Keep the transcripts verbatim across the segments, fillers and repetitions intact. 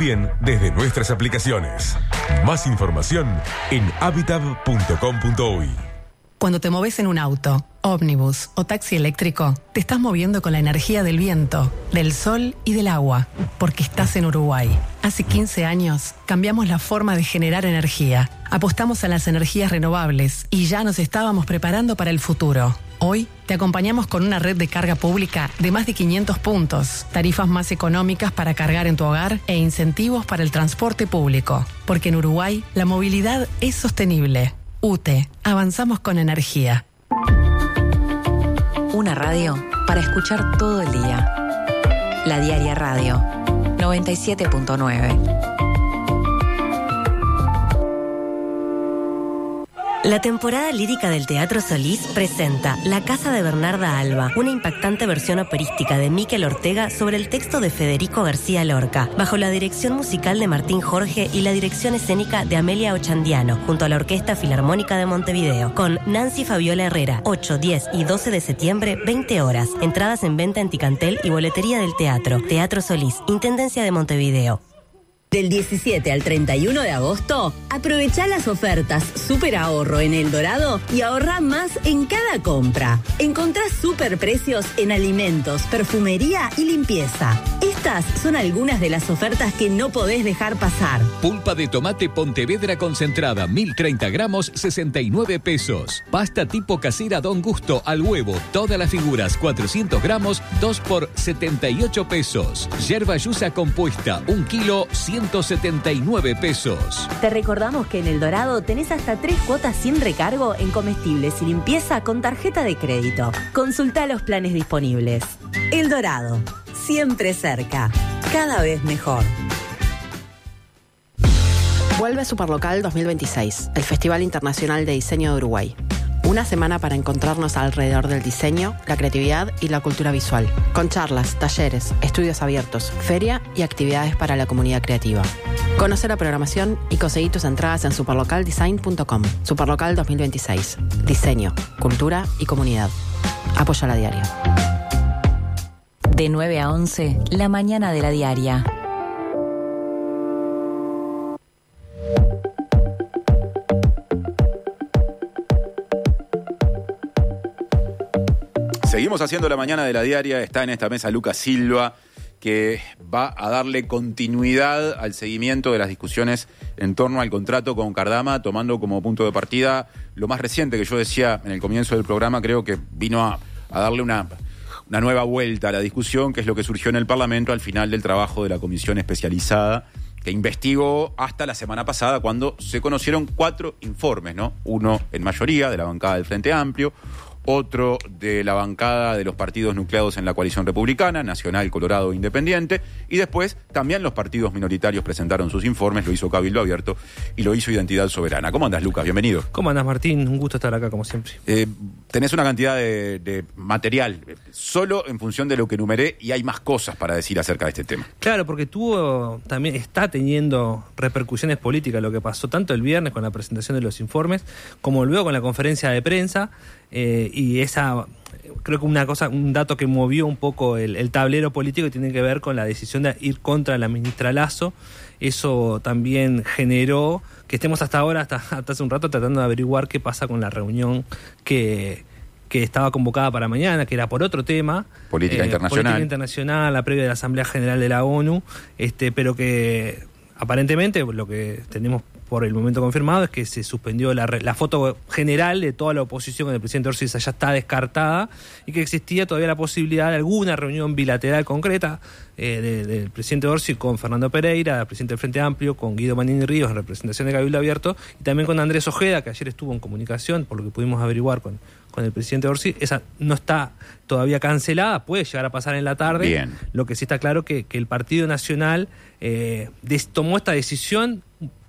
también desde nuestras aplicaciones. Más información en habitat punto com punto uy. Cuando te moves en un auto, ómnibus o taxi eléctrico, te estás moviendo con la energía del viento, del sol y del agua, porque estás en Uruguay. Hace quince años cambiamos la forma de generar energía, apostamos a las energías renovables y ya nos estábamos preparando para el futuro. Hoy te acompañamos con una red de carga pública de más de quinientos puntos, tarifas más económicas para cargar en tu hogar e incentivos para el transporte público, porque en Uruguay la movilidad es sostenible. U T E, avanzamos con energía. Una radio para escuchar todo el día. La Diaria Radio, noventa y siete punto nueve. La temporada lírica del Teatro Solís presenta La Casa de Bernarda Alba, una impactante versión operística de Miquel Ortega sobre el texto de Federico García Lorca, bajo la dirección musical de Martín Jorge y la dirección escénica de Amelia Ochandiano, junto a la Orquesta Filarmónica de Montevideo, con Nancy Fabiola Herrera, ocho, diez y doce de septiembre, veinte horas. Entradas en venta en Ticantel y boletería del teatro. Teatro Solís, Intendencia de Montevideo. Del diecisiete al treinta y uno de agosto, aprovecha las ofertas Super Ahorro en El Dorado y ahorra más en cada compra. Encontrá super precios en alimentos, perfumería y limpieza. Estas son algunas de las ofertas que no podés dejar pasar. Pulpa de tomate Pontevedra concentrada, mil treinta gramos, sesenta y nueve pesos. Pasta tipo casera Don Gusto al huevo, todas las figuras, cuatrocientos gramos, dos por setenta y ocho pesos. Yerba yusa compuesta, un kilo, ciento setenta y nueve pesos. Te recordamos que en El Dorado tenés hasta tres cuotas sin recargo en comestibles y limpieza con tarjeta de crédito. Consultá los planes disponibles. El Dorado, siempre cerca, cada vez mejor. Vuelve Superlocal dos mil veintiséis, el Festival Internacional de Diseño de Uruguay. Una semana para encontrarnos alrededor del diseño, la creatividad y la cultura visual, con charlas, talleres, estudios abiertos, feria y actividades para la comunidad creativa. Conoce la programación y conseguí tus entradas en superlocal design punto com. Superlocal dos mil veintiséis. Diseño, cultura y comunidad. Apoya la Diaria. De nueve a once, la mañana de la Diaria. Seguimos haciendo la mañana de la Diaria. Está en esta mesa Lucas Silva, que va a darle continuidad al seguimiento de las discusiones en torno al contrato con Cardama, tomando como punto de partida lo más reciente que yo decía en el comienzo del programa. Creo que vino a, a darle una, una nueva vuelta a la discusión, que es lo que surgió en el Parlamento al final del trabajo de la comisión especializada que investigó hasta la semana pasada, cuando se conocieron cuatro informes, ¿no? Uno en mayoría de la bancada del Frente Amplio, otro de la bancada de los partidos nucleados en la coalición republicana, Nacional, Colorado e Independiente, y después también los partidos minoritarios presentaron sus informes, lo hizo Cabildo Abierto y lo hizo Identidad Soberana. ¿Cómo andás, Lucas? Bienvenido. ¿Cómo andás, Martín? Un gusto estar acá, como siempre. Eh, tenés una cantidad de, de material, solo en función de lo que enumeré, y hay más cosas para decir acerca de este tema. Claro, porque tuvo, también está teniendo repercusiones políticas lo que pasó tanto el viernes con la presentación de los informes, como luego con la conferencia de prensa. Eh, y esa, creo que una cosa, un dato que movió un poco el, el tablero político tiene que ver con la decisión de ir contra la ministra Lasso. Eso también generó que estemos hasta ahora, hasta, hasta hace un rato, tratando de averiguar qué pasa con la reunión que, que estaba convocada para mañana, que era por otro tema. Política eh, internacional. Política internacional, la previa de la Asamblea General de la ONU, este, pero que aparentemente lo que tenemos por el momento confirmado es que se suspendió la, la foto general de toda la oposición con el presidente Orsi, ya está descartada, y que existía todavía la posibilidad de alguna reunión bilateral concreta eh, de, del presidente Orsi con Fernando Pereira, el presidente del Frente Amplio, con Guido Manini Ríos en representación de Cabildo Abierto, y también con Andrés Ojeda, que ayer estuvo en comunicación, por lo que pudimos averiguar con, con el presidente Orsi. Esa no está todavía cancelada, puede llegar a pasar en la tarde. Bien. Lo que sí está claro que, que el Partido Nacional eh, des, tomó esta decisión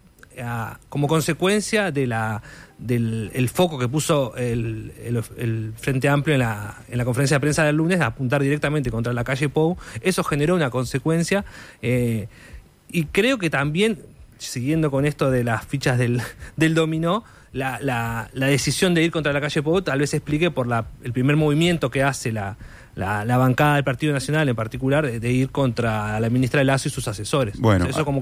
A, como consecuencia de la del el foco que puso el, el, el Frente Amplio en la, en la conferencia de prensa del lunes, a apuntar directamente contra la calle Pou. Eso generó una consecuencia eh, y creo que también, siguiendo con esto de las fichas del, del dominó, la, la, la decisión de ir contra la calle Pou tal vez se explique por la, el primer movimiento que hace la La, la bancada del Partido Nacional en particular, de, de ir contra la ministra Lasso y sus asesores. Bueno, eso como